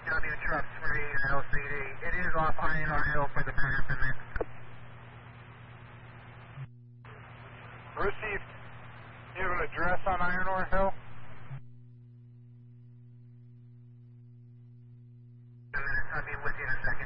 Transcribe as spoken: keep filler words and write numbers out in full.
W Truck three L C D. It is off Iron R Hill for the Panther. Received. You have an address on Iron Ore Hill? I'll be with you in a second.